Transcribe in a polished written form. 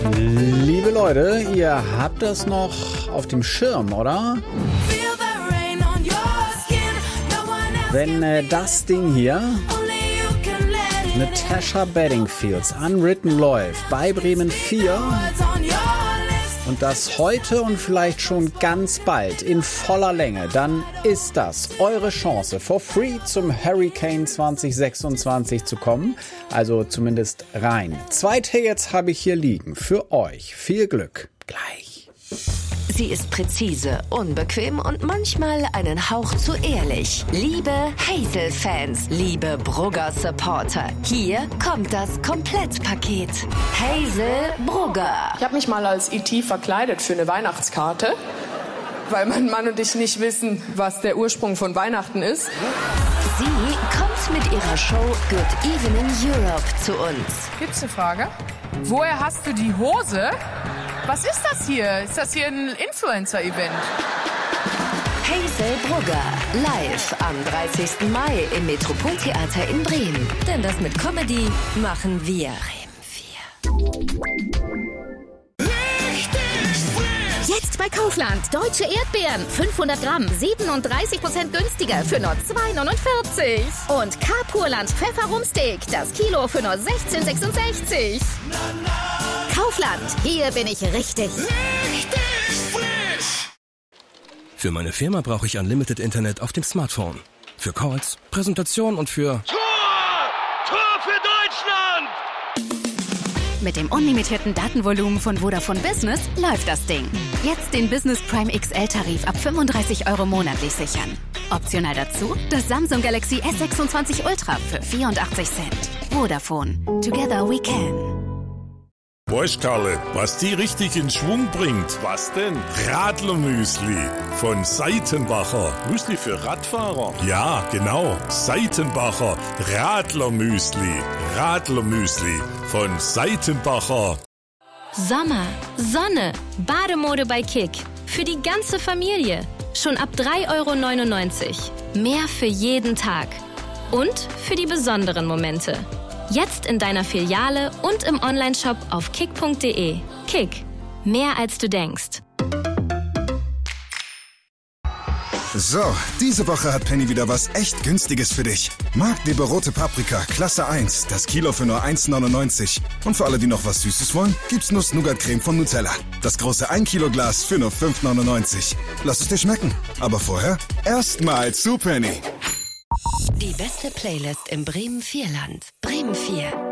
Liebe Leute, ihr habt das noch auf dem Schirm, oder? Wenn das Ding hier, Natasha Bedingfields, Unwritten läuft bei Bremen 4 und das heute und vielleicht schon ganz bald in voller Länge, dann ist das eure Chance, for free zum Hurricane 2026 zu kommen. Also zumindest rein. 2 Tickets habe ich hier liegen für euch. Viel Glück. Gleich. Sie ist präzise, unbequem und manchmal einen Hauch zu ehrlich. Liebe Hazel-Fans, liebe Brugger-Supporter, hier kommt das Komplettpaket. Hazel Brugger. Ich habe mich mal als E.T. verkleidet für eine Weihnachtskarte, weil mein Mann und ich nicht wissen, was der Ursprung von Weihnachten ist. Sie kommt mit ihrer Show Good Evening Europe zu uns. Gibt's eine Frage? Woher hast du die Hose? Was ist das hier? Ist das hier ein Influencer-Event? Hazel Brugger, live am 30. Mai im Metropoltheater in Bremen. Denn das mit Comedy machen wir. Jetzt bei Kaufland. Deutsche Erdbeeren. 500 Gramm. 37% günstiger für nur 2,49. Und Carpurland Pfefferrumsteak. Das Kilo für nur 16,66. Kaufland. Hier bin ich richtig. Für meine Firma brauche ich Unlimited Internet auf dem Smartphone. Für Calls, Präsentation und für... Tor für Deutschland! Mit dem unlimitierten Datenvolumen von Vodafone Business läuft das Ding. Jetzt den Business Prime XL-Tarif ab 35 € monatlich sichern. Optional dazu das Samsung Galaxy S26 Ultra für 84 Cent. Vodafone. Together we can. Weißt Karle, was die richtig in Schwung bringt? Was denn? Radlermüsli von Seitenbacher. Müsli für Radfahrer? Ja, genau. Seitenbacher Radlermüsli. Radlermüsli von Seitenbacher. Sommer, Sonne, Bademode bei Kick. Für die ganze Familie. Schon ab 3,99 €. Mehr für jeden Tag. Und für die besonderen Momente. Jetzt in deiner Filiale und im Onlineshop auf kick.de. Kick. Mehr als du denkst. So, diese Woche hat Penny wieder was echt Günstiges für dich. Marktliebe rote Paprika, Klasse 1, das Kilo für nur 1,99. Und für alle, die noch was Süßes wollen, gibt's Nuss-Nougat-Creme von Nutella. Das große 1 Kilo Glas für nur 5,99. Lass es dir schmecken. Aber vorher erstmal zu Penny. Die beste Playlist im Bremen 4 Land. Bremen 4.